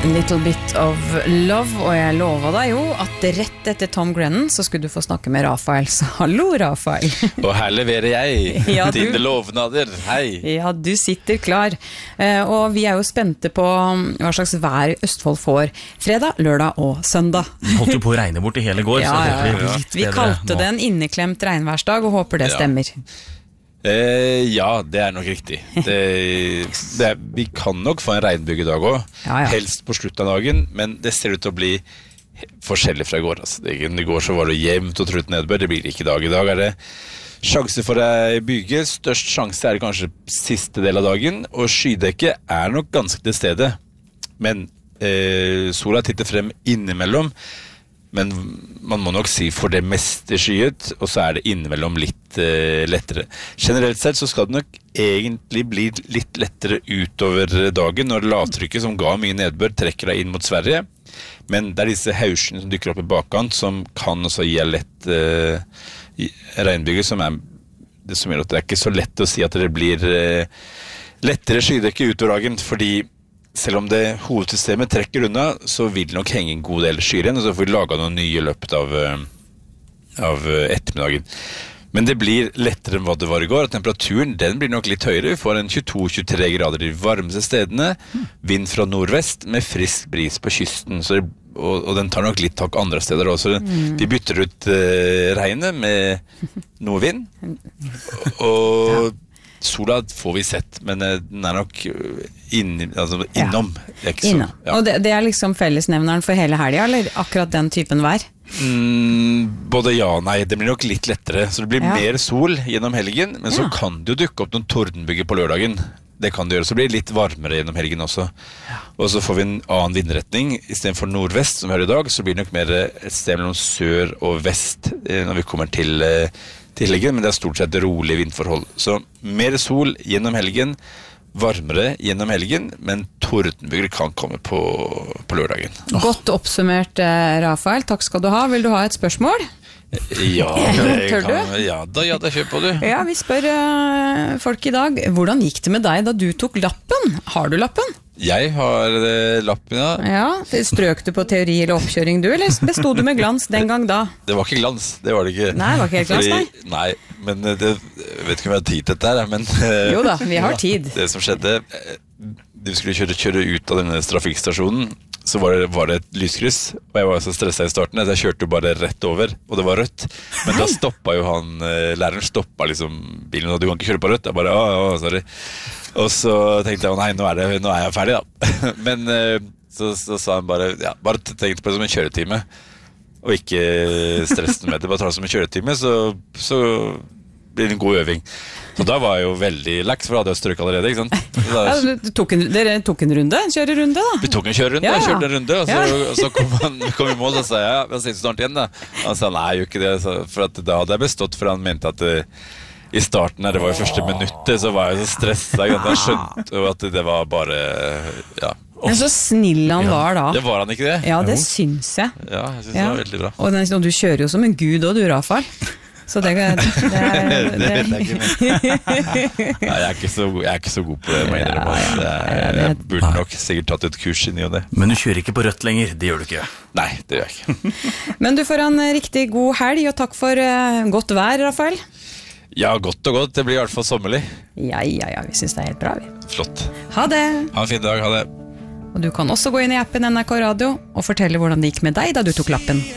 Little Bit of Love, og jeg lovet deg jo at rett etter Tom Grennan så skulle du få snakke med Rafael, så hallo Rafael. Og her leverer jeg Ja, dine lovnader, hei. Ja, du sitter klar, og vi er jo spente på hva slags vær Østfold får fredag, lørdag og søndag. Det holdt jo på å regne bort i hele går, så det blir litt bedre. Vi kalte det en inneklemt regnværsdag og håper det stemmer. Ja, det nok riktig. Vi kan nok få en regnbygedag også, helst på slutten av dagen, men det ser ut til å bli forskjellig fra i går. Altså, I går så var det jevnt og trutt nedbør, det blir ikke dag. I dag det sjanse for ei byge, størst sjanse det kanskje siste del av dagen, og skydekket nok ganske til stede. Men sola titter frem innimellom, men man må nok si for det meste skyet, og så det innimellom litt lettere. Generelt sett så skal det nok egentlig bli litt lettere utover dagen, når lavtrykket som ga mye nedbør trekker deg inn mot Sverige. Men det disse hausene som dykker opp i bakkant, som kan også gi lett regnbyger, som det som gjør at det ikke så lett å si at det blir lettere skydekke utover dagen, fordi selv om det hovedsystemet trekker unna, så vil det nok henge en god del skyer igjen, og så får vi laget noen nye løpet av ettermiddagen. Men det blir lettere enn hva det var i går, og temperaturen den blir nok litt høyere. Vi får en 22-23 grader i varmeste stedene, vind fra nordvest med frisk bris på kysten, så og den tar nok litt tak andre steder også. Vi bytter ut regnet med noe vind, og sola får vi sett, men den nok innom. Innom. Og det liksom fellesnevneren for hele helgen, eller akkurat den typen vær? Både ja og nei. Det blir nok litt lettere, så det blir mer sol gjennom helgen, men så kan det jo dukke opp noen tordenbygger på lørdagen. Det kan det gjøre, så blir det litt varmere gjennom helgen også. Og så får vi en annen vindretning. I stedet for nordvest, som vi har i dag, så blir det nok mer et sted mellom sør og vest når vi kommer til helgen, men det stort sett rolig vindforhold. Så mer sol gjennom helgen, varmere gjennom helgen, men tordenbyger kan komme på lørdagen. Godt oppsummert, Rafael. Takk skal du ha. Vil du ha et spørsmål? Ja, Tør du? Ja, da kjør på du. Ja, vi spør folk i dag, hvordan gikk det med deg da du tok lappen? Har du lappen? Jeg har lappen, ja. Ja, strøk du på teori eller oppkjøring du, eller bestod du med glans den gang da? Det var ikke glans, det var det ikke. Nei, det var ikke helt glans, nei. Nei, men jeg vet ikke om jeg har tid til dette men... Jo da, vi har tid. Det som skjedde, vi skulle kjøre ut av denne trafikkstasjonen, så var det et lyskryss, og jeg var så stresset i starten, så jeg kjørte jo bare rett over, og det var rødt. Men da stoppet jo læreren stoppet liksom bilen, og du kan ikke kjøre på rødt. Jeg bare, sorry. Og så tenkte jeg, nei, nå jeg ferdig da. Men så sa han bare tenk på det som en kjøretime, og ikke stressen med det, bare ta det som en kjøretime, så blir det en god øving. Så da var jeg jo veldig laks, for da hadde jeg strøk allerede, ikke sant? Dere tok en runde, en kjørerunde da? Vi tok en kjørerunde, jeg kjørte en runde, og så kom vi i mål, og sa jeg, vi har sett snart igjen da. Han sa, nei, jo ikke det, for at da hadde jeg bestått, for han mente at i starten, det var jo første minuttet, så var jeg så stresset, jeg skjønte at det var bare, Men så snill han var da. Det var han ikke det? Ja, det syns jeg. Ja, jeg synes det var veldig bra. Og du kjører jo som en gud også, du, Rafael. Så det vet jeg ikke. Nei, jeg ikke så god på det, jeg burde nok sikkert tatt et kurs i ny og det. Men du kjører ikke på rødt lenger, det gjør du ikke. Nei, det gjør jeg ikke. Men du får en riktig god helg, og takk for godt vær, Rafael. Ja, godt og godt, det blir i hvert fall sommerlig. Ja, vi synes det helt bra. Flott. Ha det. Ha en fin dag, ha det. Og du kan også gå inn i appen NRK Radio og fortelle hvordan det gikk med deg da du tok lappen.